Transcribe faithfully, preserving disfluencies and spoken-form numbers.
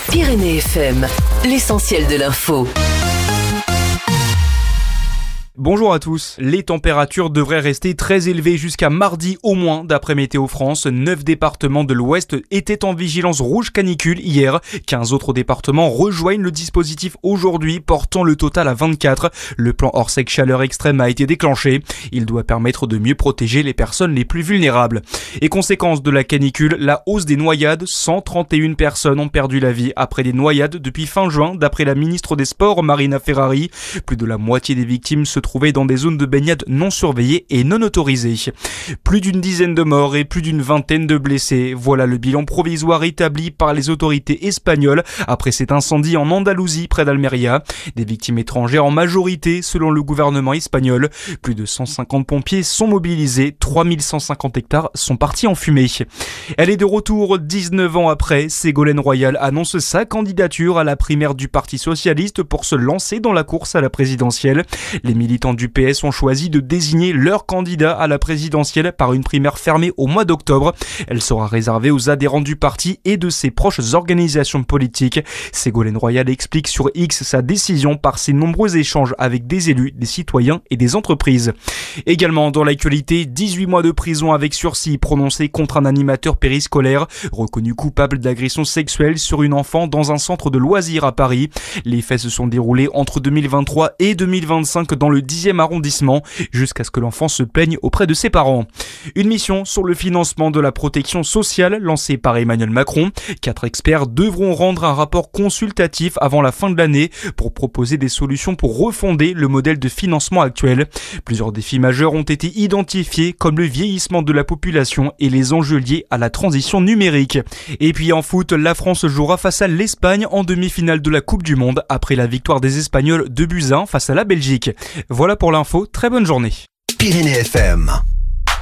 Pyrénées F M, l'essentiel de l'info. Bonjour à tous. Les températures devraient rester très élevées jusqu'à mardi au moins, d'après Météo France. Neuf départements de l'Ouest étaient en vigilance rouge canicule hier. quinze autres départements rejoignent le dispositif aujourd'hui, portant le total à vingt-quatre. Le plan hors sec chaleur extrême a été déclenché. Il doit permettre de mieux protéger les personnes les plus vulnérables. Et conséquence de la canicule, la hausse des noyades. cent trente et une personnes ont perdu la vie après des noyades depuis fin juin, d'après la ministre des Sports, Marina Ferrari. Plus de la moitié des victimes se trouvés dans des zones de baignade non surveillées et non autorisées. Plus d'une dizaine de morts et plus d'une vingtaine de blessés. Voilà le bilan provisoire établi par les autorités espagnoles après cet incendie en Andalousie près d'Almeria. Des victimes étrangères en majorité selon le gouvernement espagnol. Plus de cent cinquante pompiers sont mobilisés. trois mille cent cinquante hectares sont partis en fumée. Elle est de retour dix-neuf ans après. Ségolène Royal annonce sa candidature à la primaire du Parti Socialiste pour se lancer dans la course à la présidentielle. Les militants du P S ont choisi de désigner leur candidat à la présidentielle par une primaire fermée au mois d'octobre. Elle sera réservée aux adhérents du parti et de ses proches organisations politiques. Ségolène Royal explique sur X sa décision par ses nombreux échanges avec des élus, des citoyens et des entreprises. Également dans l'actualité, dix-huit mois de prison avec sursis prononcés contre un animateur périscolaire reconnu coupable d'agression sexuelle sur une enfant dans un centre de loisirs à Paris. Les faits se sont déroulés entre deux mille vingt-trois et deux mille vingt-cinq dans le dixième arrondissement, jusqu'à ce que l'enfant se plaigne auprès de ses parents. Une mission sur le financement de la protection sociale lancée par Emmanuel Macron. Quatre experts devront rendre un rapport consultatif avant la fin de l'année pour proposer des solutions pour refonder le modèle de financement actuel. Plusieurs défis majeurs ont été identifiés comme le vieillissement de la population et les enjeux liés à la transition numérique. Et puis en foot, la France jouera face à l'Espagne en demi-finale de la Coupe du Monde après la victoire des Espagnols deux buts à un face à la Belgique. Voilà pour l'info, très bonne journée. Pyrénées F M.